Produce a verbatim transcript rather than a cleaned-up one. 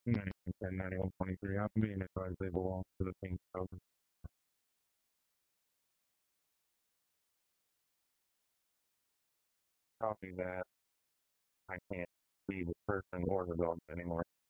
ninety-one ten, ninety-one twenty-three. I'm being advised they belong to the pink cover. Copy that. I can't see the person or the dog anymore.